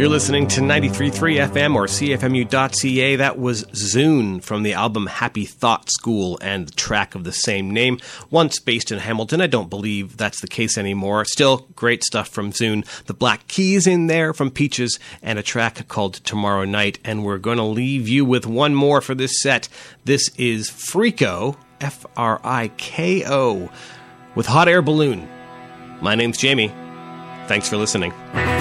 You're listening to 93.3 FM or CFMU.ca. That was Zune from the album Happy Thought School and the track of the same name. Once based in Hamilton, I don't believe that's the case anymore. Still great stuff from Zune. The Black Keys in there from Peaches and a track called Tomorrow Night. And we're going to leave you with one more for this set. This is Friko, Friko, with Hot Air Balloon. My name's Jamie. Thanks for listening.